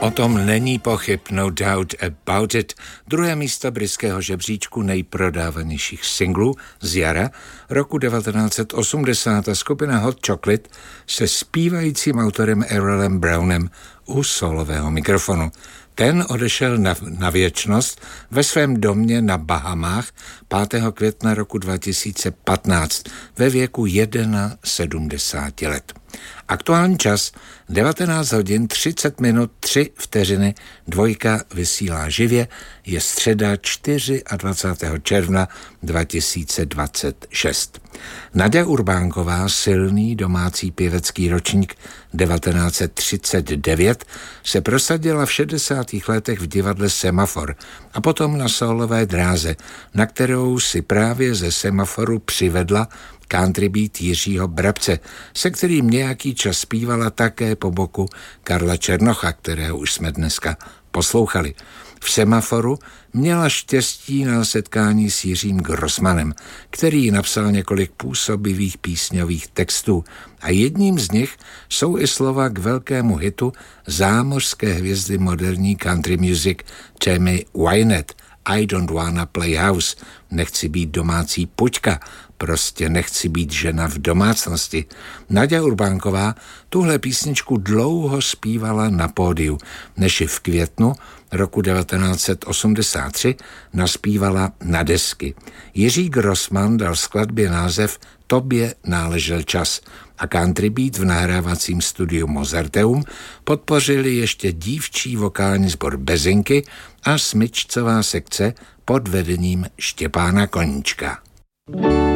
O tom není pochyb, no doubt about it. Druhé místo britského žebříčku nejprodávanějších singlů z jara roku 1980 a skupina Hot Chocolate se zpívajícím autorem Errolem Brownem u solového mikrofonu. Ten odešel na věčnost ve svém domě na Bahamách 5. května roku 2015 ve věku 71 let. Aktuální čas 19 hodin 30 minut 3 vteřiny, Dvojka vysílá živě, je středa 24. června 2026. Naďa Urbánková, silný domácí pěvecký ročník 1939, se prosadila v 60. letech v divadle Semafor a potom na sólové dráze, na kterou si právě ze Semaforu přivedla country beat Jiřího Brabce, se kterým nějaký čas zpívala také po boku Karla Černocha, kterého už jsme dneska poslouchali. V Semaforu měla štěstí na setkání s Jiřím Grossmanem, který napsal několik působivých písňových textů a jedním z nich jsou i slova k velkému hitu zámořské hvězdy moderní country music Tammy Wynette. I don't wanna play house, nechci být domácí puťka, prostě nechci být žena v domácnosti. Naďa Urbánková tuhle písničku dlouho zpívala na pódiu, než ji v květnu roku 1983 naspívala na desky. Jiří Grossman dal skladbě název Tobě náležel čas a country beat v nahrávacím studiu Mozarteum podpořili ještě dívčí vokální sbor Bezinky a smyčcová sekce pod vedením Štěpána Koníčka.